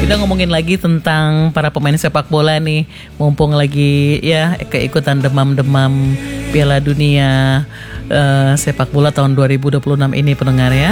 Kita ngomongin lagi tentang para pemain sepak bola nih. Mumpung lagi ya keikutan demam-demam Piala Dunia sepak bola tahun 2026 ini pendengar ya.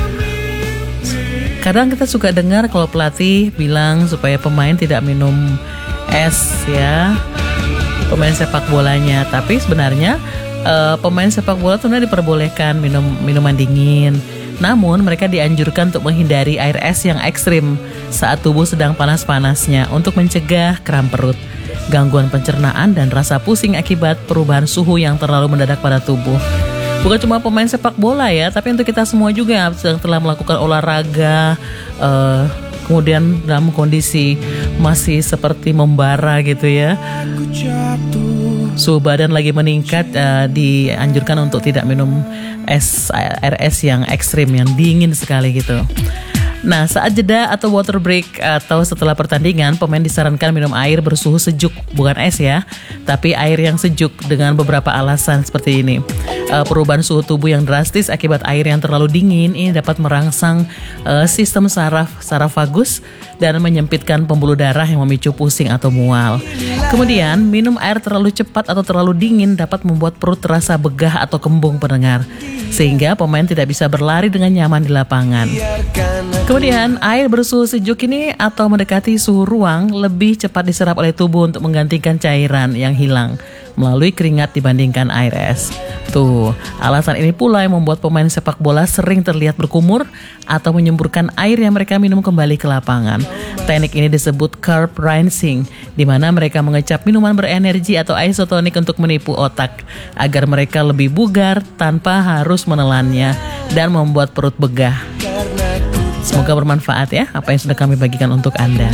Kadang kita suka dengar kalau pelatih bilang supaya pemain tidak minum es ya, pemain sepak bolanya. Tapi sebenarnya pemain sepak bola tuh diperbolehkan minum minuman dingin. Namun mereka dianjurkan untuk menghindari air es yang ekstrim saat tubuh sedang panas-panasnya untuk mencegah kram perut, gangguan pencernaan dan rasa pusing akibat perubahan suhu yang terlalu mendadak pada tubuh. Bukan cuma pemain sepak bola ya, tapi untuk kita semua juga yang telah melakukan olahraga, kemudian dalam kondisi masih seperti membara gitu ya, suhu badan lagi meningkat, dianjurkan untuk tidak minum air es yang ekstrim, yang dingin sekali gitu. Nah, saat jeda atau water break atau setelah pertandingan, pemain disarankan minum air bersuhu sejuk, bukan es ya, tapi air yang sejuk dengan beberapa alasan seperti ini. Perubahan suhu tubuh yang drastis akibat air yang terlalu dingin ini dapat merangsang sistem sarafagus dan menyempitkan pembuluh darah yang memicu pusing atau mual. Kemudian, minum air terlalu cepat atau terlalu dingin dapat membuat perut terasa begah atau kembung pendengar, sehingga pemain tidak bisa berlari dengan nyaman di lapangan. Kemudian, air bersuhu sejuk ini atau mendekati suhu ruang lebih cepat diserap oleh tubuh untuk menggantikan cairan yang hilang melalui keringat dibandingkan air es. Tuh, alasan ini pula yang membuat pemain sepak bola sering terlihat berkumur atau menyemburkan air yang mereka minum kembali ke lapangan. Teknik ini disebut carb rinsing, di mana mereka mengecap minuman berenergi atau isotonik untuk menipu otak agar mereka lebih bugar tanpa harus menelannya dan membuat perut begah. Semoga bermanfaat ya apa yang sudah kami bagikan untuk Anda.